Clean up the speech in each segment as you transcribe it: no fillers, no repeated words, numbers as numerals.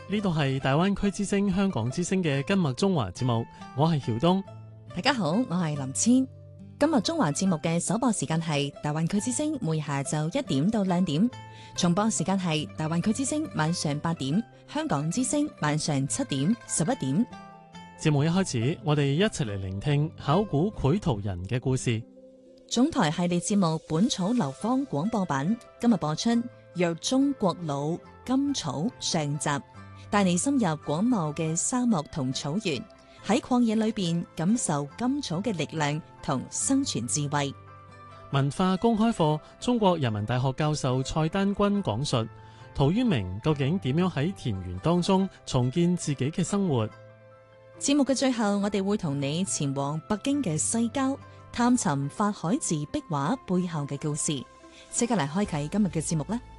呢度係大灣區之聲香港之聲嘅今日中華節目，我係曉東。 大家好，我係林千。今日中華節目嘅首播時間係大灣區之聲每下晝1點到2點，重播時間係大灣區之聲晚上8點，香港之聲晚上7點、11點。 節目一開始，我哋一齊嚟聆聽考古繪圖人嘅故事。 總台系列節目《本草流芳》廣播版今日播出《若中國老甘草》上集，帶你深入廣袤嘅沙漠同草原，喺曠野裏邊感受甘草嘅力量同生存智慧。 文化公開課，中國人民大學教授蔡丹君講述陶淵明究竟點樣喺田園當中重建自己嘅生活。 節目嘅最後，我哋會同你前往北京嘅西郊，探尋法海寺壁畫背後嘅故事。即刻嚟開啟今日嘅節目啦！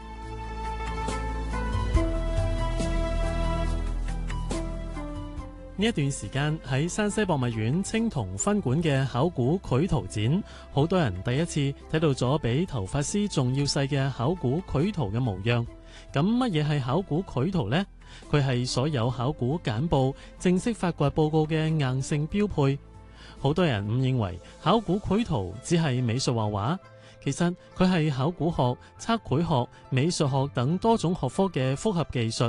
呢一段時間喺山西博物院青銅分館嘅考古繪圖展，好多人第一次睇到咗比頭髮絲仲要細嘅考古繪圖嘅模樣。咁乜嘢係考古繪圖呢？佢係所有考古簡報正式發掘報告嘅硬性標配。好多人誤認為考古繪圖只係美術畫畫，其實佢係考古學、測繪學、美術學等多種學科嘅複合技術。